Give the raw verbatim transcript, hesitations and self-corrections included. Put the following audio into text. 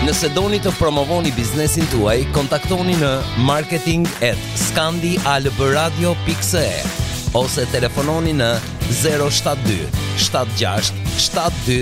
Nëse doni të promovoni biznesin tuaj, kontaktoni në marketing at scandialbradio dot c e ose telefononi në zero shtat dy shtat gjasht shtat dy